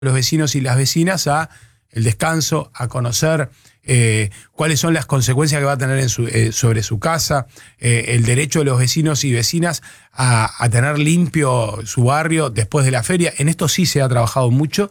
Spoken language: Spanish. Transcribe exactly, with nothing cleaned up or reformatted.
los vecinos y las vecinas a el descanso, a conocer eh, cuáles son las consecuencias que va a tener en su, eh, sobre su casa, eh, el derecho de los vecinos y vecinas a, a tener limpio su barrio después de la feria. En esto sí se ha trabajado mucho